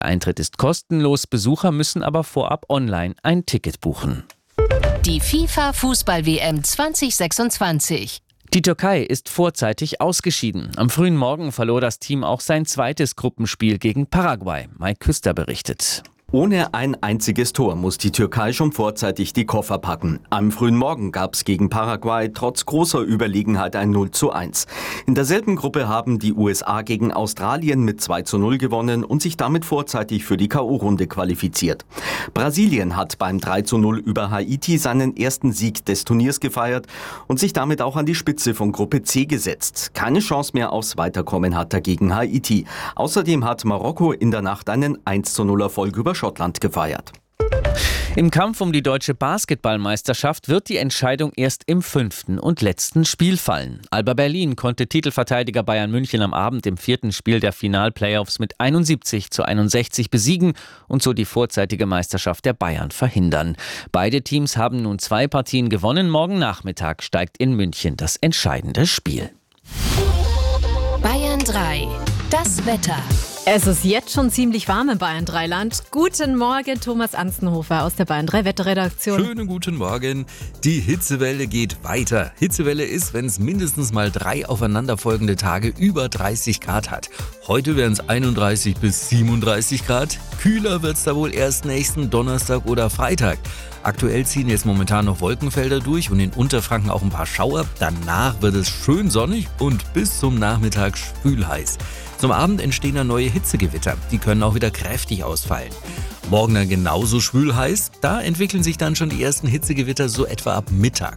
Eintritt ist kostenlos, Besucher müssen aber vorab online ein Ticket buchen. Die FIFA-Fußball-WM 2026. Die Türkei ist vorzeitig ausgeschieden. Am frühen Morgen verlor das Team auch sein zweites Gruppenspiel gegen Paraguay. Mike Küster berichtet. Ohne ein einziges Tor muss die Türkei schon vorzeitig die Koffer packen. Am frühen Morgen gab es gegen Paraguay trotz großer Überlegenheit ein 0:1. In derselben Gruppe haben die USA gegen Australien mit 2:0 gewonnen und sich damit vorzeitig für die K.O.-Runde qualifiziert. Brasilien hat beim 3:0 über Haiti seinen ersten Sieg des Turniers gefeiert und sich damit auch an die Spitze von Gruppe C gesetzt. Keine Chance mehr aufs Weiterkommen hat dagegen Haiti. Außerdem hat Marokko in der Nacht einen 1:0 Erfolg über Schottland gefeiert. Im Kampf um die deutsche Basketballmeisterschaft wird die Entscheidung erst im 5. und letzten Spiel fallen. Alba Berlin konnte Titelverteidiger Bayern München am Abend im 4. Spiel der Final-Playoffs mit 71:61 besiegen und so die vorzeitige Meisterschaft der Bayern verhindern. Beide Teams haben nun 2 Partien gewonnen. Morgen Nachmittag steigt in München das entscheidende Spiel. Bayern 3. Das Wetter. Es ist jetzt schon ziemlich warm im Bayern 3-Land. Guten Morgen, Thomas Anstenhofer aus der Bayern 3 Wetterredaktion. Schönen guten Morgen. Die Hitzewelle geht weiter. Hitzewelle ist, wenn es mindestens mal 3 aufeinanderfolgende Tage über 30 Grad hat. Heute wären es 31 bis 37 Grad. Kühler wird es da wohl erst nächsten Donnerstag oder Freitag. Aktuell ziehen jetzt momentan noch Wolkenfelder durch und in Unterfranken auch ein paar Schauer. Danach wird es schön sonnig und bis zum Nachmittag schwül-heiß. Zum Abend entstehen dann neue Hitzegewitter. Die können auch wieder kräftig ausfallen. Morgen dann genauso schwül-heiß. Da entwickeln sich dann schon die ersten Hitzegewitter so etwa ab Mittag.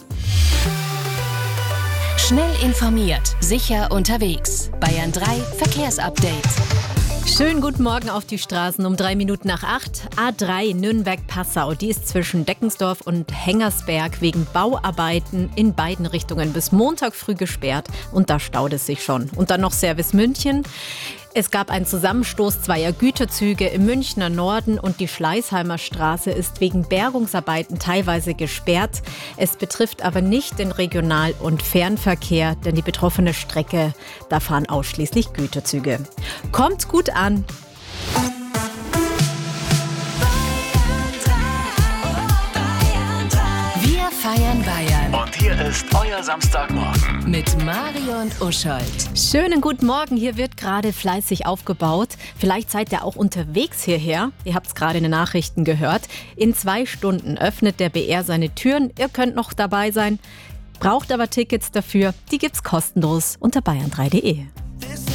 Schnell informiert, sicher unterwegs. Bayern 3 Verkehrsupdate. Schönen guten Morgen auf die Straßen um 3 Minuten nach 8. A3 Nürnberg-Passau, die ist zwischen Deckensdorf und Hengersberg wegen Bauarbeiten in beiden Richtungen bis Montag früh gesperrt und da staut es sich schon. Und dann noch Service München. Es gab einen Zusammenstoß zweier Güterzüge im Münchner Norden und die Schleißheimer Straße ist wegen Bergungsarbeiten teilweise gesperrt. Es betrifft aber nicht den Regional- und Fernverkehr, denn die betroffene Strecke, da fahren ausschließlich Güterzüge. Kommt gut an! Wir feiern Bayern Und hier ist euer Samstagmorgen. mit Mario und Uschold. Schönen guten Morgen, hier wird gerade fleißig aufgebaut. Vielleicht seid ihr auch unterwegs hierher. Ihr habt es gerade in den Nachrichten gehört. In 2 Stunden öffnet der BR seine Türen. Ihr könnt noch dabei sein. Braucht aber Tickets dafür. Die gibt's kostenlos unter bayern3.de.